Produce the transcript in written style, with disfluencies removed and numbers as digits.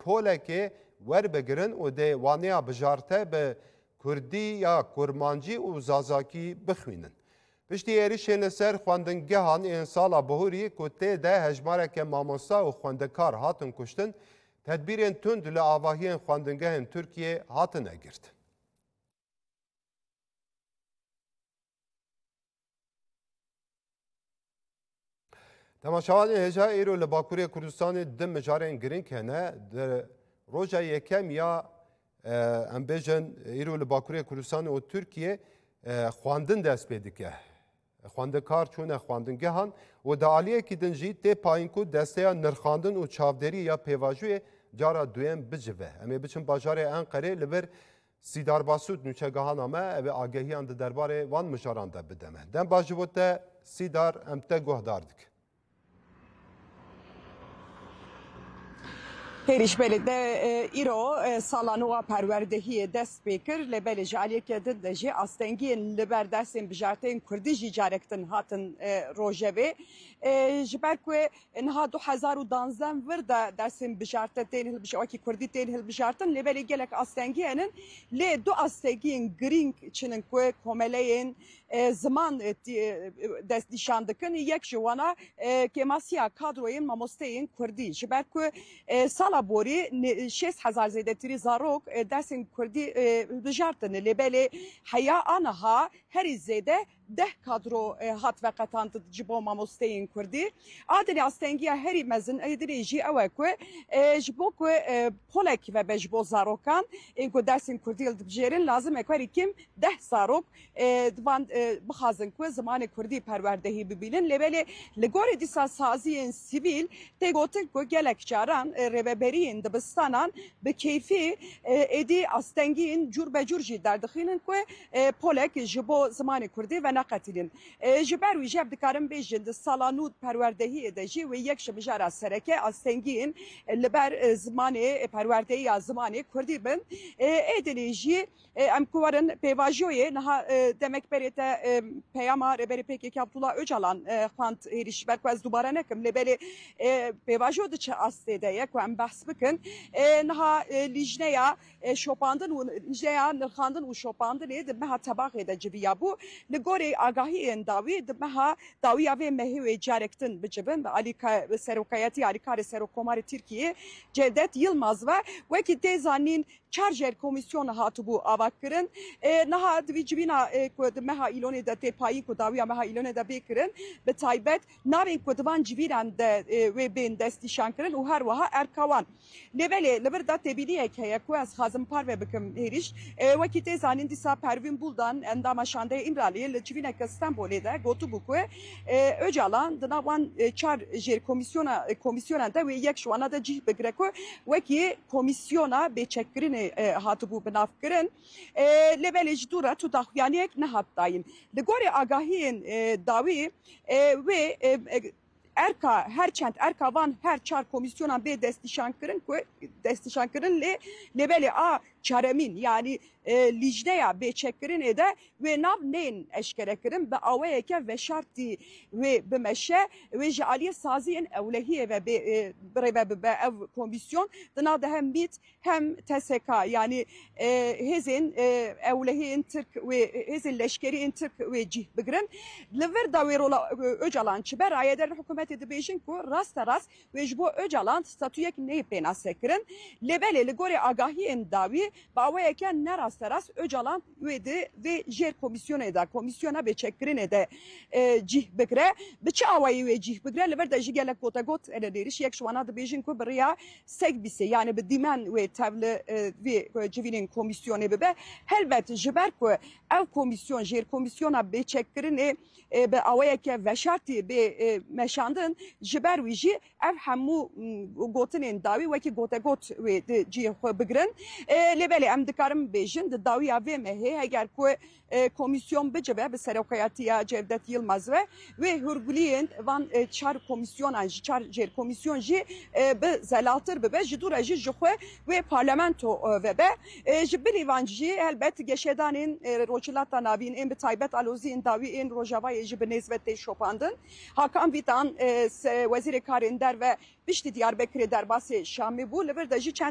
polekê werbigirin û dê waniya bijarte bi Kurdî ya Kurmancî û Zazakî bixwînin. Piştî êrişên li ser xwendingehan ên sala bihûrî ku tê de hejmareke mamosta û xwendekar hatin kuştin, tedbîrên tund li avahiyên xwendingehên Tirkiyê hatine girtin. Temaşavanên hêja îro li Bakurê Kurdistanê di mijarên girîng hene. Di roja yekem ya em bêjin îro li Bakurê Kurdistanê û Tirkiyê xwendin dest pê dike. Xwendekar çûne xwendingehan û di aliyekî din jî tê payîn ku desteya nirxandin û çavderî ya pêvajiyê cara duyêm bicive. Em ê biçin bajarê Enqerê li vir Sîdarbasûd nûçegehana me ev ê agehiyan di derbarê van mijaran de bide me. Dem baş ji bo te Sîdar em te guhdar dikin. هریش بلده ایرو سالانوا پروردهی دست بکر لبل جالیه دن دجی استنگی لبر دستن بجارتن کردی جارکتن هاتن روجبه جبر که انها 2012 ورد دستن بجارت تنهل بجاکی کردی تنهل بجارتن لبل گلک استنگی انن ل دو استنگی گرینگ چنن که کملین زمان دست نشاندکن یک جوانا که ماسیا کادروین ماموستین کردی جبر که بوری 6000 زیاده تری زاروک دستن کردی بجارتن لبله حیا آنها هر زیاده 10 کادرو هات وقتان جبو ماموستین کردی عادل استنگی هری مزن ادری جی اوکو جبو کو پولک و بجبو زاروکان این کو دستن کردی بجرین لازم اکوری کیم 10 زاروک دوان بخازن کو زمان کردی پروردهی ببینن لبله لگوری دیسا سازی سیویل تگوتن کو گلک جاران رببرین دبستانان به کیفی ادی استنگین جور به جور جی در دخینن کو پولک جبو زمان کردی و نقتلن جبر وی جب دکارم بیجند سالانود پروردهی ادجی و یک شبجار سرکه استنگین لبر زمان پروردهی زمان کردی بن ادلیجی ام کوارن پیواجوی نه demek berete peyama reberi peki Abdullah Öcalan xant heriş berkaz dubara nekim lebeli pevajo de çe astede ya ku em bahs bikin naha lijneya şopandın lijneya nirxandın u şopandın de meha tabaq ede cibiya bu li gorê agahiyên dawî di meha dawiya vê mehê wê carektin bicibin bi alîka serokayetî alîkarê Serokkomarê Tirkiyê Cevdet Yılmaz ve wekî tê zanîn çarjer komisyonu hatibû avakirin naha divî civîna ku di meha îlonê de tê payî ku dawiya meha îlonê de bêkirin bi taybet navên ku divan civînan de wê bên destnîşankirin û her wiha erkawan lêvelê li vir da têbîniyek heye ku ez xazim parve bikim hêrîş wekî tê zanîn dîsa Pervin Buldan endama şandeyê İmraliyê li civîneke Stenbolê de gotibû ku Öcalan di navan çar jêr komisyonan de wê yek ji wana de cih bigire ku wekî komisyona bêçekkirinê hatibû bi navkirin lêvelê ji dûra tu daxuyaniyek nehat dayîn li gorê agahiyên dawî wê erka her çent erka van her çar komisyonan bê destnîşankirin ku destnîşankirin lê lêvelê a çaremin yani lijneya bêçekkirinê de wê nav nên eşkerekirin bi awayeke veşartî wê bimeşe wê ji aliyê saziyên ewlehiyê ve birêve bibe ev komisyon di nav de hem MİT hem TSK yani hêzên ewlehiyên Tirk wê hêzên leşkeriyên Tirk wê cih bigirin li vir da wê rola Öcalan çi ber ayederin hikûmetê dibêjin ku rasta rast wê ji bo Öcalan statûyek nê pêna sekirin lêvelê li gorê agahiyên dawî bi awayeke nerasteras Öcalan wê ve jêr komisyonê de komisyona bêçekkirinê de cih bigire bi çi awayî wê cih bigire li vir de jî gelek gotegot elêrîş yek ji wana dibêjin ku bi rêya sek bîse yani bi dîmen wê tevli vê civînên komisyonê bibe helbet ji ber ku ev komisyon jêr komisyona bêçekkirinê bi awayeke veşartî bê meşandin ji ber wî jî ev hemû gotinên dawî wekî gotegot wê di cih xwe bigirin lêvelê em dikarim bêjin di dawiya vê mehê heger ku komisyon bicive bi serokayetiya Cevdet Yılmaz ve hurguliyên van çar komisyonan jî çar jêr komisyon jî bi zelaltir bibe ji dûra jî ji xwe wê parlamento vebe ji birî van jî helbet geşedanên rojhilata navîn ên bi taybet aloziyên dawî ên Rojavayê jî bi nêzvetê şopandin Hakan Vîtan wezîrê karên der ve piştî Diyarbekirê derbasê Şamê bû li vir de jî çend